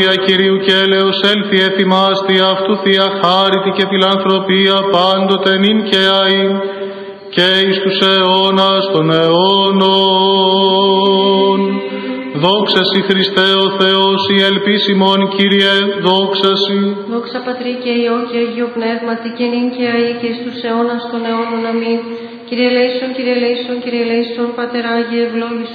Κυρίου και έλεος έλθει εθιμάστη αυτού θεία χάριτη και φιλανθρωπία πάντοτε νυν και αΐ και εις τους αιώνας των αιώνων. Δόξα Συ Χριστέ ο Θεός, η ελπίς ημών Κύριε, δόξα Συ. Δόξα Πατρί και Υιό και Αγίο Πνεύματι και νυν και αΐ και εις τους αιώνας των αιώνων. Αμήν. Κύριε ελέησον, Κύριε ελέησον, Κύριε ελέησον, Πατερ Άγιε ευλόγησον.